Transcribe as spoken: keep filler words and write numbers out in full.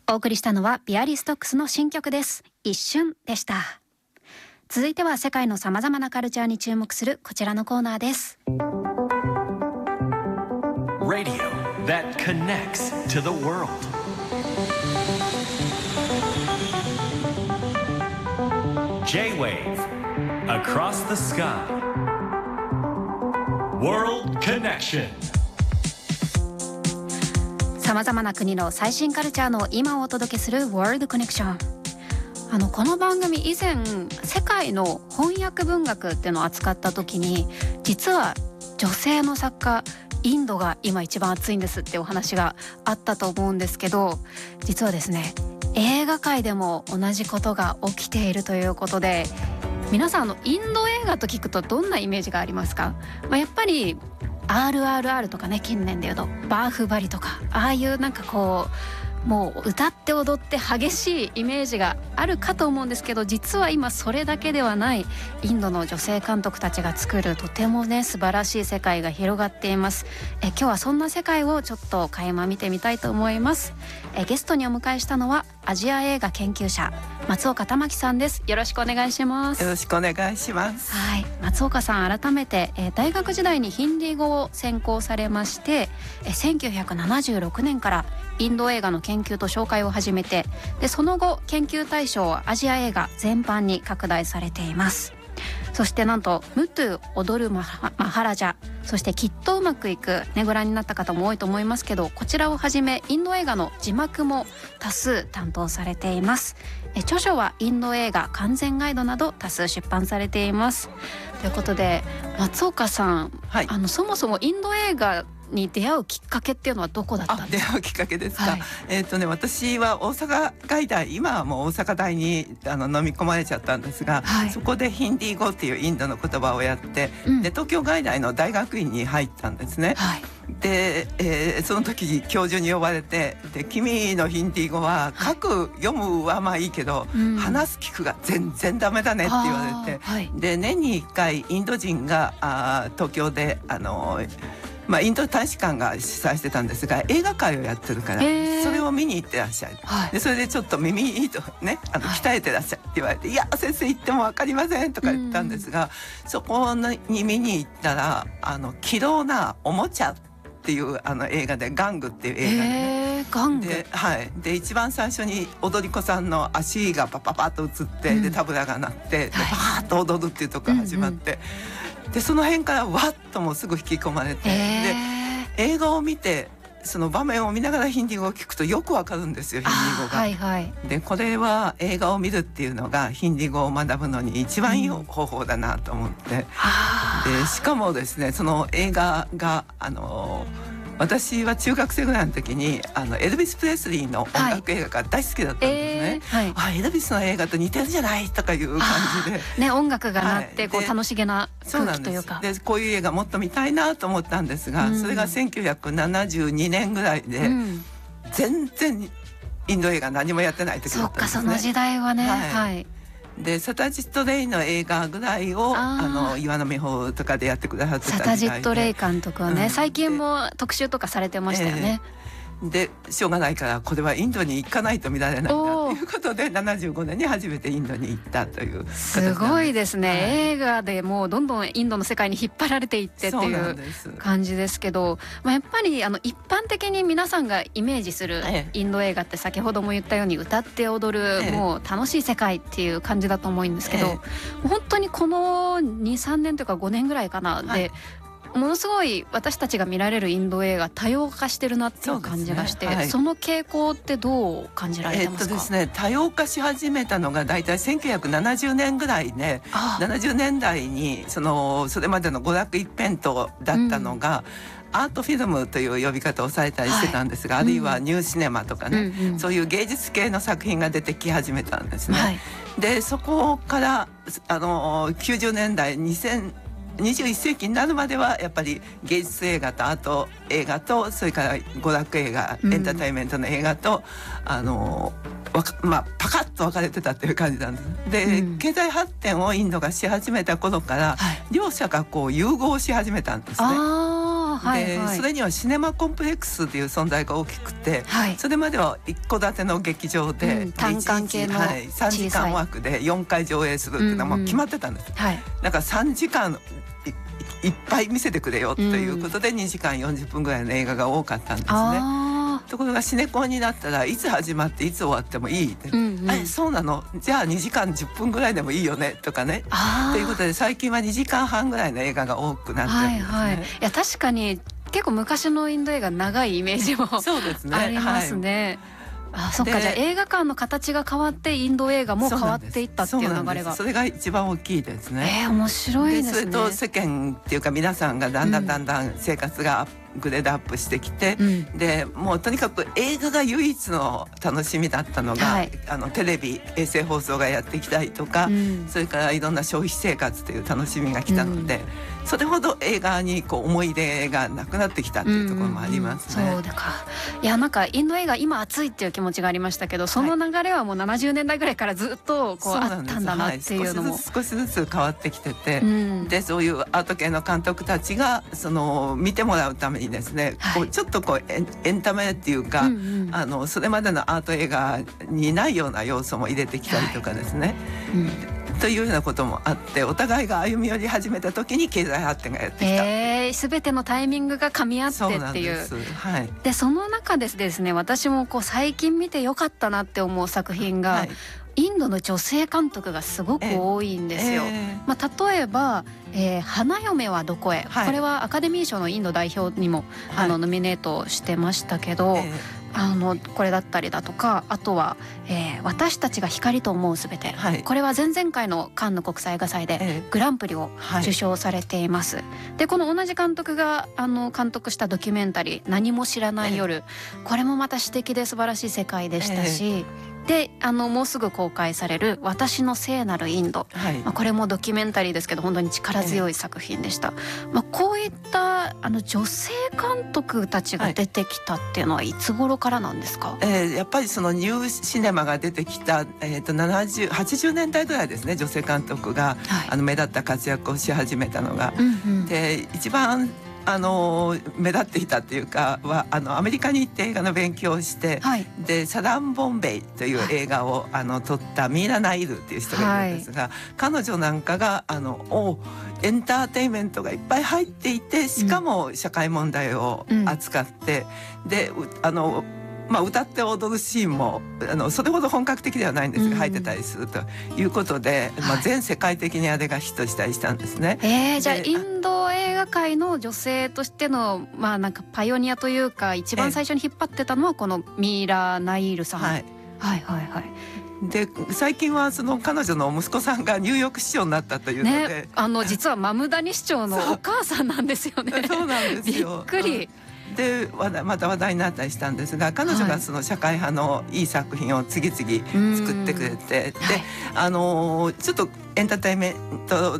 お送りしたのはビアリストックスの新曲です。一瞬でした。続いては世界の様々なカルチャーに注目するこちらのコーナーです。 Radio that connects to the world. J-Wave Across the Sky World Connection。 様々な国の最新カルチャーの今をお届けする World Connection。 あのこの番組以前世界の翻訳文学っていうのを扱った時に、実は女性の作家インドが今一番熱いんですってお話があったと思うんですけど、実はですね映画界でも同じことが起きているということで、皆さんあのインド映画と聞くとどんなイメージがありますか？まあ、やっぱり アールアールアール とかね、近年でいうとバーフバリとか、ああいうなんかこうもう歌って踊って激しいイメージがあるかと思うんですけど、実は今それだけではないインドの女性監督たちが作るとてもね素晴らしい世界が広がっています。え今日はそんな世界をちょっと垣間見てみたいと思います。えゲストにお迎えしたのはアジア映画研究者松岡玉樹さんです。よろしくお願いします。 よろしくお願いします。 はい、松岡さん改めて、えー、大学時代にヒンディー語を専攻されまして、えー、せんきゅうひゃくななじゅうろくねんからインド映画の研究と紹介を始めて、でその後研究対象をアジア映画全般に拡大されています。そしてなんとムトゥ踊るマハラジャ、そしてきっとうまくいくね、ご覧になった方も多いと思いますけど、こちらをはじめインド映画の字幕も多数担当されています。え著書はインド映画完全ガイドなど多数出版されています。ということで松岡さん、はい、あのそもそもインド映画に出会うきっかけっていうのはどこだったんですか？ あ、出会うきっかけですか、 はい、 えーとね、私は大阪外大、今はもう大阪大にあの飲み込まれちゃったんですが、はい、そこでヒンディー語っていうインドの言葉をやって、うん、で東京外大の大学院に入ったんですね、はい、で、えー、その時教授に呼ばれて、で君のヒンディー語は書く、はい、読むはまあいいけど、うん、話す聞くが全然ダメだねって言われて、はい、で年にいっかいインド人があ東京であのまあ、インド大使館が主催してたんですが、映画会をやってるからそれを見に行ってらっしゃる、はい、でそれでちょっと耳いいとね、あの鍛えてらっしゃるって言われて、はい、いや先生行っても分かりませんとか言ったんですが、そこに見に行ったらあの気動なおもちゃっていうあの映画で、ガングっていう映画で、ね、 ガングで、はい、で一番最初に踊り子さんの足がパパパッと映って、うん、でタブラが鳴ってでパーッと踊るっていうところが始まって、うんうん、でその辺からわっともうすぐ引き込まれて、で映画を見てその場面を見ながらヒンディー語を聞くとよくわかるんですよ、ヒンディー語が、はいはい、でこれは映画を見るっていうのがヒンディー語を学ぶのに一番いい方法だなと思って、うん、でしかもですね、その映画があの私は中学生ぐらいの時にあのエルビス・プレスリーの音楽映画が大好きだったんですね、はいえーはい、あエルビスの映画と似てるじゃないとかいう感じで、 ね、音楽が鳴ってこう楽しげな空気というか、 ででこういう映画もっと見たいなと思ったんですが、うん、それがせんきゅうひゃくななじゅうにねんぐらいで、うん、全然インド映画何もやってない時だったんですね。 そっか、その時代はね、はいはいでサタジット・レイの映画ぐらいをあの岩波法とかでやってくださってた時代で、 サタジット・レイ監督はね、うん、最近も特集とかされてましたよね、 えー、でしょうがないからこれはインドに行かないと見られないなということでななじゅうごねんに初めてインドに行ったというすごいですね、はい、映画でもうどんどんインドの世界に引っ張られていってっていう感じですけど、まあ、やっぱりあの一般的に皆さんがイメージするインド映画って先ほども言ったように歌って踊る、ええ、もう楽しい世界っていう感じだと思うんですけど、え、本当にこの にさんねんというかごねんぐらいかなで、はいものすごい私たちが見られるインド映画多様化してるなっていう感じがして、 そ,、ねはい、その傾向ってどう感じられてますか？ えっとですね、多様化し始めたのがだいたいせんきゅうひゃくななじゅうねんぐらいで、ななじゅうねんだいにそのそれまでの娯楽一辺倒だったのが、うん、アートフィルムという呼び方をされたりしてたんですが、はい、あるいはニューシネマとかね、うんうん、そういう芸術系の作品が出てき始めたんですね、はい、でそこからあのきゅうじゅうねんだいにせんにじゅういっせいきになるまではやっぱり芸術映画とあと映画とそれから娯楽映画、エンターテインメントの映画とあのわか、まあ、パカッと分かれてたっていう感じなんです。で、うん、経済発展をインドがし始めた頃から、はい、両者がこう融合し始めたんですね。 ああ、はいはい、 でそれにはシネマコンプレックスっていう存在が大きくて、はい、それまでは一戸建ての劇場で、うん、 単館系の、はい、 さんじかん枠でよんかい上映するっていうのはもう決まってたんです、うんうん、はい、だからさんじかんいっぱい見せてくれよということで、にじかんよんじゅっぷんぐらいの映画が多かったんですね。ところがシネコンになったらいつ始まっていつ終わってもいいって、うんうん、えそうなの、じゃあにじかんじゅっぷんぐらいでもいいよねとかね、ということで最近はにじかんはんぐらいの映画が多くなってるんですね、はいはい、いや確かに結構昔のインド映画長いイメージもそうですね、 ありますね、はい、あ、そっか、じゃあ映画館の形が変わってインド映画も変わっていったっていう流れがそ, それが一番大きいですね。 えー、面白いですね。 でそれと世間っていうか皆さんがだんだんだんだん生活がアップ、うん、グレードアップしてきて、うん、でもうとにかく映画が唯一の楽しみだったのが、はい、あのテレビ衛星放送がやってきたりとか、うん、それからいろんな消費生活という楽しみが来たので、うん、それほど映画にこう思い出がなくなってきたっていうところもありますね、うんうんうん、 そうだか。いやなんかインド映画今熱いっていう気持ちがありましたけど、その流れはもうななじゅうねんだいぐらいからずっとこうあったんだなっていうのも、 はい、少しずつ少しずつ変わってきてて、うん、でそういうアート系の監督たちがその見てもらうためにですね、はい、こうちょっとこうエ ン, エンタメっていうか、うんうん、あのそれまでのアート映画にないような要素も入れてきたりとかですね、はい、うん、というようなこともあって、お互いが歩み寄り始めた時に経済発展がやってきた、 えー、全てのタイミングが噛み合ってっていう。 そうなんです、はい、 でその中でですね、私もこう最近見てよかったなって思う作品が、はい、インドの女性監督がすごく多いんですよ、えーまあ、例えば、えー、花嫁はどこへ、はい、これはアカデミー賞のインド代表にも、はい、あのノミネートしてましたけど、えーあのこれだったりだとか、あとは、えー、私たちが光と思うすべて、はい、これは前々回のカンヌ国際映画祭でグランプリを受賞されています、はい、でこの同じ監督があの監督したドキュメンタリー何も知らない夜、これもまた詩的で素晴らしい世界でしたし、えーであのもうすぐ公開される私の聖なるインド、はい、まあ、これもドキュメンタリーですけど本当に力強い作品でした、えーまあ、こういったあの女性監督たちが出てきたっていうのはいつ頃からなんですか？ えー、やっぱりそのニューシネマが出てきた、えー、とななじゅう、はちじゅうねんだいぐらいですね、女性監督が、はい、あの目立った活躍をし始めたのが、うんうん、で一番あの目立っていたっていうかはあのアメリカに行って映画の勉強をして、はい、でサダン・ボンベイという映画を、はい、あの撮ったミーラ・ナイルっていう人がいるんですが、はい、彼女なんかがあのおエンターテインメントがいっぱい入っていて、しかも社会問題を扱って、うん、であのまあ、歌って踊るシーンもあのそれほど本格的ではないんですが、うん、入ってたりするということで、まあ、全世界的にあれがヒットしたりしたんですね、 はい、えー、じゃあインド映画界の女性としての、まあ、なんかパイオニアというか一番最初に引っ張ってたのはこのミーラ・ナイールさん、はい、はいはいはい。 で最近はその彼女の息子さんがニューヨーク市長になったというので、 ね、あの実はマムダニ市長のお母さんなんですよね。 そうなんですよ。 びっくり。 でまた話題になったりしたんですが、彼女がその社会派のいい作品を次々作ってくれて、はい、であのちょっとエンターテインメント